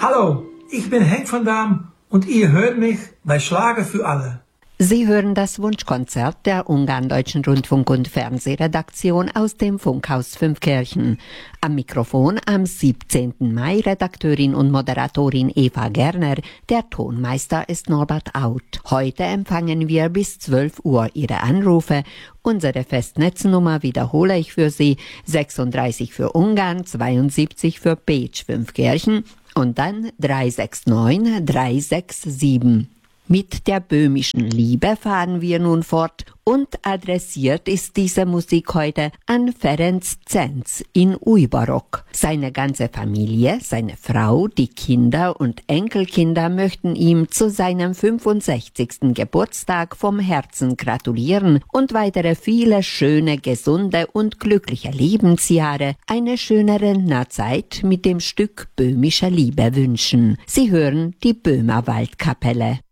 Hallo, ich bin Henk van Dam und ihr hört mich bei Schlager für alle. Sie hören das Wunschkonzert der Ungarn-Deutschen Rundfunk- und Fernsehredaktion aus dem Funkhaus Fünfkirchen. Am Mikrofon am 17. Mai Redakteurin und Moderatorin Eva Gerner. Der Tonmeister ist Norbert Out. Heute empfangen wir bis 12 Uhr Ihre Anrufe. Unsere Festnetznummer wiederhole ich für Sie: 36 für Ungarn, 72 für Pécs Fünfkirchen und dann 369 367. Mit der böhmischen Liebe fahren wir nun fort und adressiert ist diese Musik heute an Ferenc Zenz in Újbarok. Seine ganze Familie, seine Frau, die Kinder und Enkelkinder möchten ihm zu seinem 65. Geburtstag vom Herzen gratulieren und weitere viele schöne, gesunde und glückliche Lebensjahre, eine schöne Rentnerzeit mit dem Stück Böhmische Liebe wünschen. Sie hören die Böhmer Waldkapelle.